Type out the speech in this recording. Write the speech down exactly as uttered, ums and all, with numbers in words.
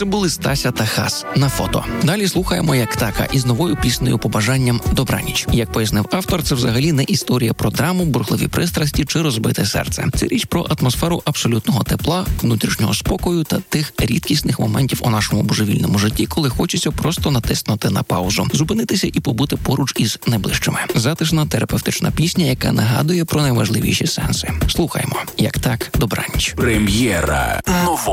Це були Стася та Хас на фото. Далі слухаємо, як така із новою піснею побажанням «Добраніч». Як пояснив автор, це взагалі не історія про драму, бурхливі пристрасті чи розбите серце. Це річ про атмосферу абсолютного тепла, внутрішнього спокою та тих рідкісних моментів у нашому божевільному житті, коли хочеться просто натиснути на паузу, зупинитися і побути поруч із найближчими. Затишна терапевтична пісня, яка нагадує про найважливіші сенси. Слухаємо, як так, «Добраніч». Прем'єра нового